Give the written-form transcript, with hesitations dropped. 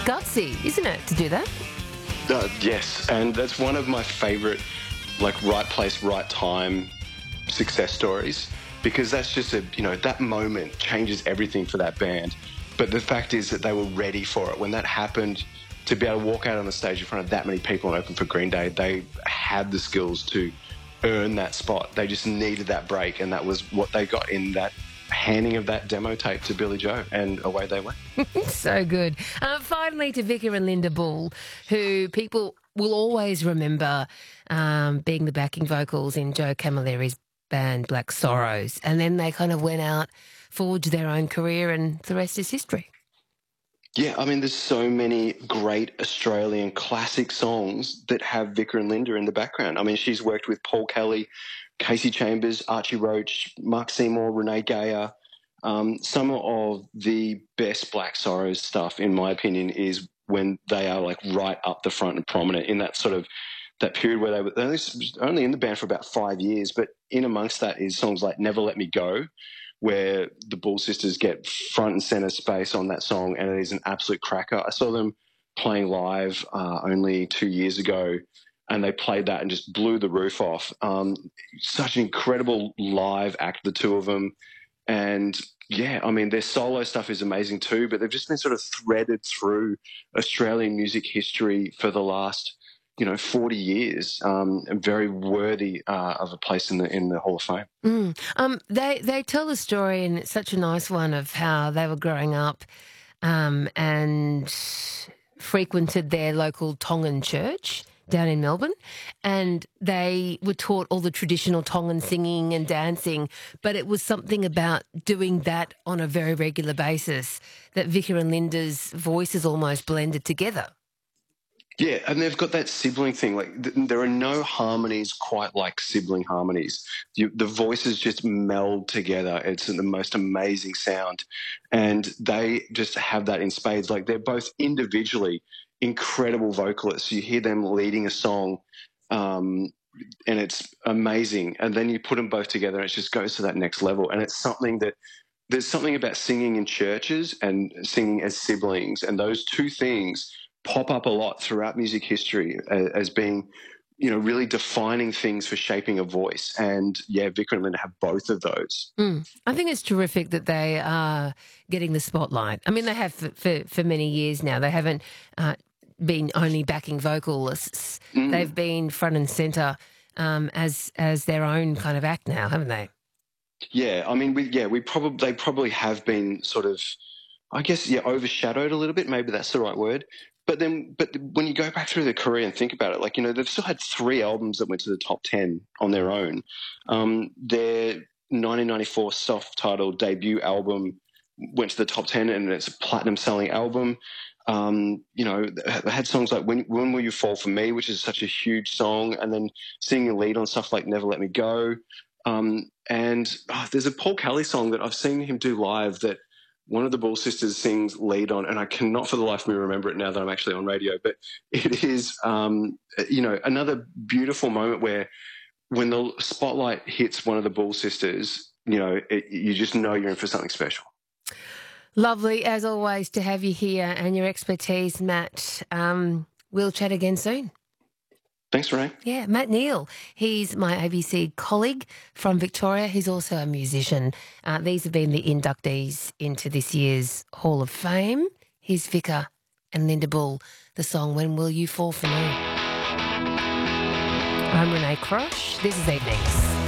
gutsy, isn't it, to do that? Yes, and that's one of my favourite, like, right place, right time success stories, because that's just that moment changes everything for that band. But the fact is that they were ready for it. When that happened, to be able to walk out on the stage in front of that many people and open for Green Day, they had the skills to earn that spot. They just needed that break, and that was what they got in that handing of that demo tape to Billy Joe, and away they went. So good. Finally, to Vicar and Linda Bull, who people will always remember being the backing vocals in Joe Camilleri's band Black Sorrows, and then they kind of went out, forged their own career, and the rest is history. Yeah, I mean, there's so many great Australian classic songs that have Vicar and Linda in the background. I mean, she's worked with Paul Kelly, Casey Chambers, Archie Roach, Mark Seymour, Renee Geyer. Some of the best Black Sorrows stuff, in my opinion, is when they are like right up the front and prominent in that sort of that period where they were only in the band for about 5 years, but in amongst that is songs like Never Let Me Go, where the Bull Sisters get front and center space on that song, and it is an absolute cracker. I saw them playing live only 2 years ago, and they played that and just blew the roof off. Such an incredible live act, the two of them. And, yeah, I mean, their solo stuff is amazing too, but they've just been sort of threaded through Australian music history for the last 40 years, and very worthy of a place in the Hall of Fame. They tell a story, and it's such a nice one, of how they were growing up and frequented their local Tongan church down in Melbourne, and they were taught all the traditional Tongan singing and dancing, but it was something about doing that on a very regular basis that Vicar and Linda's voices almost blended together. Yeah, and they've got that sibling thing. Like, there are no harmonies quite like sibling harmonies. The voices just meld together. It's the most amazing sound. And they just have that in spades. Like, they're both individually incredible vocalists. You hear them leading a song, and it's amazing. And then you put them both together, and it just goes to that next level. And it's something that there's something about singing in churches and singing as siblings, and those two things pop up a lot throughout music history as being, really defining things for shaping a voice. And, yeah, Vicar and Linda have both of those. I think it's terrific that they are getting the spotlight. I mean, they have for many years now. They haven't been only backing vocalists. They've been front and centre as their own kind of act now, haven't they? Yeah, I mean, they probably have been sort of, I guess, overshadowed a little bit. Maybe that's the right word. But when you go back through their career and think about it, they've still had 3 albums that went to the top 10 on their own. Their 1994 self-titled debut album went to the top 10, and it's a platinum-selling album. They had songs like When Will You Fall For Me, which is such a huge song, and then singing a lead on stuff like Never Let Me Go. There's a Paul Kelly song that I've seen him do live that one of the Bull Sisters sings lead on, and I cannot for the life of me remember it now that I'm actually on radio, but it is, another beautiful moment where when the spotlight hits one of the Bull Sisters, you just know you're in for something special. Lovely, as always, to have you here and your expertise, Matt. We'll chat again soon. Thanks, Renee. Yeah, Matt Neal. He's my ABC colleague from Victoria. He's also a musician. These have been the inductees into this year's Hall of Fame. Here's Vicar and Linda Bull, the song When Will You Fall For Me. I'm Renee Crosh. This is Evenings.